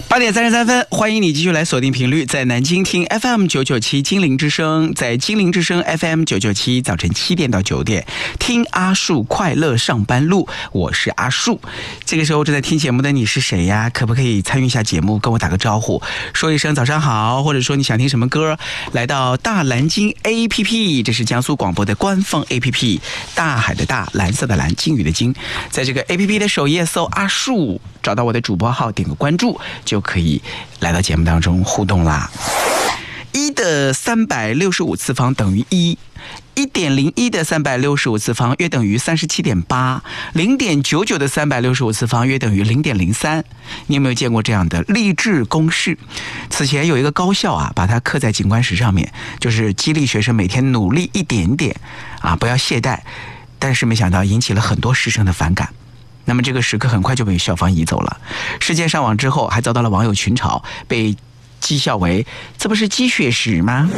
8:33，欢迎你继续来锁定频率，在南京听 FM 997精灵之声，在精灵之声 FM 997早晨7点到9点听阿树快乐上班路，我是阿树。这个时候正在听节目的你是谁呀？可不可以参与一下节目，跟我打个招呼，说一声早上好，或者说你想听什么歌，来到大蓝鲸 APP， 这是江苏广播的官方 APP， 大海的大，蓝色的蓝，鲸鱼的鲸，在这个 APP 的首页搜阿树，找到我的主播号，点个关注就可以来到节目当中互动啦。1的365次方等于1。1.01的365次方约等于37.8， 0.99的365次方约等于 0.03。 你有没有见过这样的励志公式？此前有一个高校把它刻在景观石上面，就是激励学生每天努力一点点不要懈怠，但是没想到引起了很多师生的反感。那么这个时刻很快就被校方移走了。事件上网之后还遭到了网友群嘲，被讥笑为这不是积雪石吗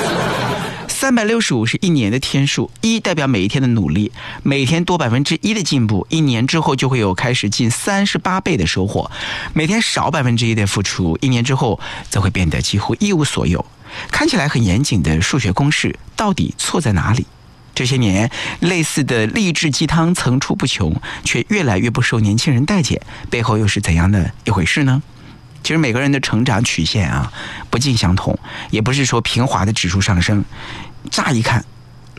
？365是一年的天数，1代表每一天的努力，每天多1%的进步，1年之后就会有开始近38倍的收获；每天少1%的付出，1年之后则会变得几乎一无所有。看起来很严谨的数学公式，到底错在哪里？这些年类似的励志鸡汤层出不穷，却越来越不受年轻人待见，背后又是怎样的一回事呢？其实每个人的成长曲线不尽相同，也不是说平滑的指数上升。乍一看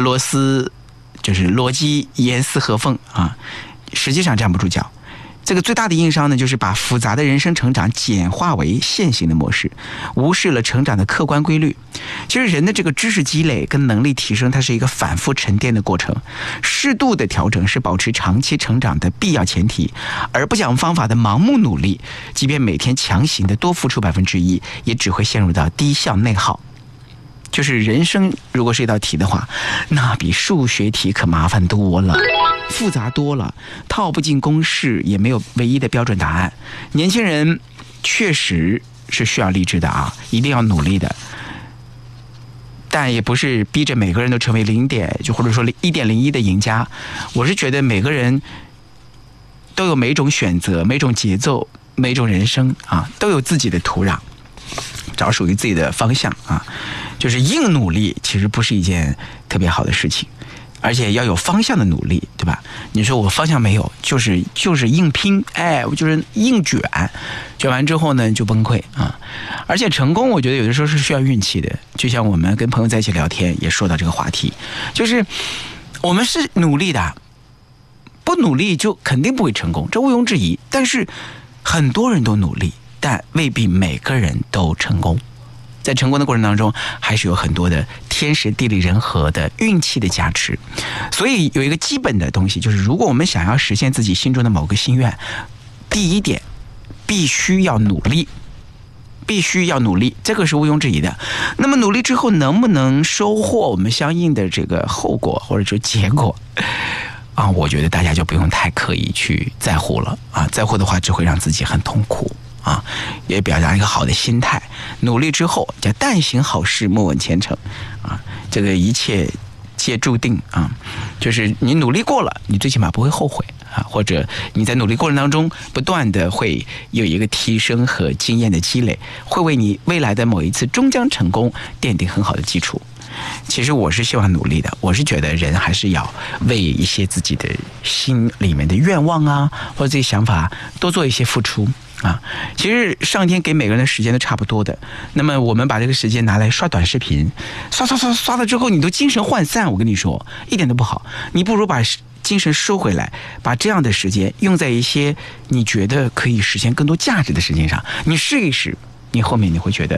逻辑严丝合缝实际上站不住脚。这个最大的硬伤呢，就是把复杂的人生成长简化为线性的模式，无视了成长的客观规律。其实人的这个知识积累跟能力提升，它是一个反复沉淀的过程，适度的调整是保持长期成长的必要前提，而不讲方法的盲目努力，即便每天强行的多付出1%，也只会陷入到低效内耗。就是人生如果是一道题的话，那比数学题可麻烦多了，复杂多了，套不进公式，也没有唯一的标准答案。年轻人确实是需要励志的一定要努力的，但也不是逼着每个人都成为或者说1.01的赢家。我是觉得每个人都有每种选择，每种节奏，每种人生都有自己的土壤，找属于自己的方向就是硬努力其实不是一件特别好的事情，而且要有方向的努力，对吧？你说我方向没有，就是硬拼，我就是硬卷完之后呢就崩溃而且成功我觉得有的时候是需要运气的，就像我们跟朋友在一起聊天也说到这个话题，就是我们是努力的，不努力就肯定不会成功，这毋庸置疑。但是很多人都努力，但未必每个人都成功。在成功的过程当中，还是有很多的天时地利人和的运气的加持。所以有一个基本的东西，就是如果我们想要实现自己心中的某个心愿，第一点必须要努力，这个是毋庸置疑的。那么努力之后能不能收获我们相应的这个后果或者说结果我觉得大家就不用太刻意去在乎了在乎的话只会让自己很痛苦也表达一个好的心态。努力之后叫但行好事，莫问前程这个一切皆注定就是你努力过了，你最起码不会后悔或者你在努力过程当中不断的会有一个提升和经验的积累，会为你未来的某一次终将成功奠定很好的基础。其实我是希望努力的，我是觉得人还是要为一些自己的心里面的愿望或者这些想法多做一些付出其实上天给每个人的时间都差不多的，那么我们把这个时间拿来刷短视频，刷了之后你都精神涣散，我跟你说一点都不好。你不如把精神收回来，把这样的时间用在一些你觉得可以实现更多价值的事情上，你试一试，你后面你会觉得